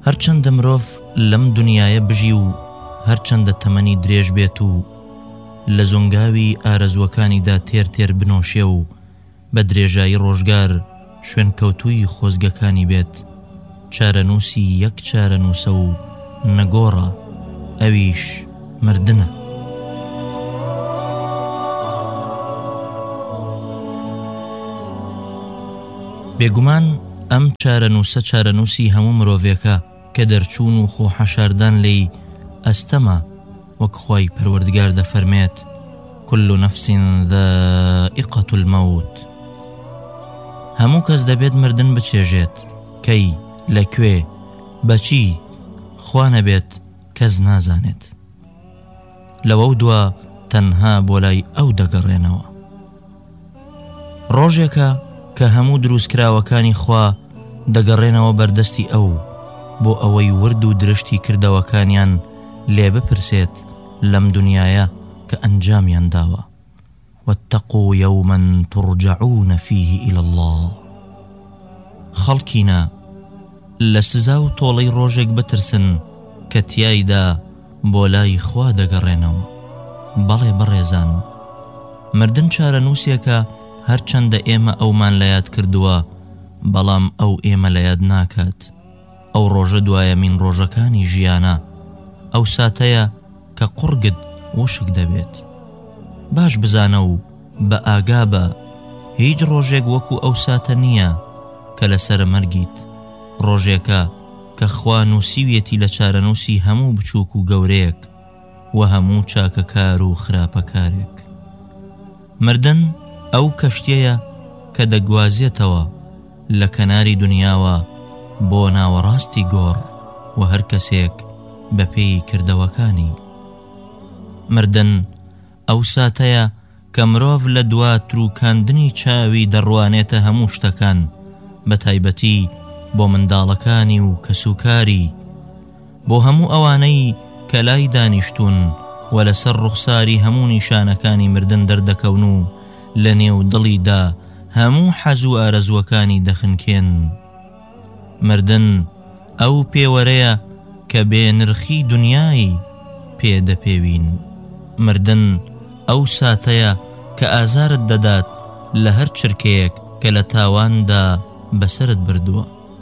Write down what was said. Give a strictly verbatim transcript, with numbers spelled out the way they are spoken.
هەرچەندە مرۆڤ لەم دنیایە بژی و هەرچەندە تەمەنی درێژ بێت و لە زۆنگاوی ئارەزوەکانیدا تێر تێر بنۆشێ و بە درێژایی ڕۆژگار شوێن کەوتووی خۆزگەکانی بێت، چارەنووسی یەک چارەنووسە و نەگۆڕە، ئەویش مردنە. بێگومان ئەم چارەنووسە چارەنووسی هەموو مرۆڤێکە کە دەرچوون و خۆحەشاردان لێی ئەستەمە، وەک خۆی پەروەردگار دەفەرمێت كل نفس ذائقة الموت. هەموو کەس دەبێت مردن بچێژێت، کەی، لەکوێ، بەچی، خوا نەبێت کەس نازانێت. لەوە دووە تەنها بۆ لای ئەو دەگەڕێنەوە. ڕۆژێکە کە هەموو دروستکراوەکانی خوا دەگەڕێنەوە بەردەستی ئەو بۆ ئەوەی ورد و درشتی کردەوەکانیان لێ بپرسێت لەم دنیاە کە ئەنجامیان داوە. واتقوا يوما ترجعون فيه إلى الله. خەڵکینە لە سزا و تۆڵەی ڕۆژێک بترسن کە تیایدا بۆ لای خوا دەگەڕێنەوە. بەڵێ بەڕێزان، مردن چارەنووسێکە هەرچەندە ئێمە ئەومان لە یاد کردووە، بەڵام ئەو ئێمە لە یاد ناکات. ئەو ڕۆژە دوایەمین ڕۆژەکانی ژیانە، ئەو ساتەیە کە قوڕگت وشک دەبێت. باش بزانە و بە ئاگا بە، هیچ ڕۆژێک وەکو ئەو ساتە نییە کە لەسەر مەرگیت، ڕۆژێکە کە خوا نووسیویەتی لە چارەنووسی هەموو بچووک و گەورەیەک و هەموو چاکەکار و خراپەکارێک. مردن ئەو کەشتیەیە کە دەگوازێتەوە لە کەناری دنیاوە بۆ ناوەڕاستی گۆڕ و هەر کەسێک بە پێی کردەوەکانی. مردن ئەو ساتەیە کە مرۆڤ لە دواتر و کاندنی چاوی دەڕوانێتە هەموو شتەکان، بە تایبەتی بۆ منداڵەکانی و کەسوکاری، بۆ هەموو ئەوانەی کە لای دانیشتون و لەسەر ڕوخساری هەموو نیشانەکانی مردن دەردەکەون و لە نێو دڵیدا هەموو حەز و ئارەزوەکانی دەخنکێن. مردن ئەو پێوەرەیە کە بێ نرخی دنیای پێدەپێوین. مردن ئەو ساتەیە کە ئازارت دەدات لە هەر چرکەیەک کە لە تاواندا بەسرت بردووە.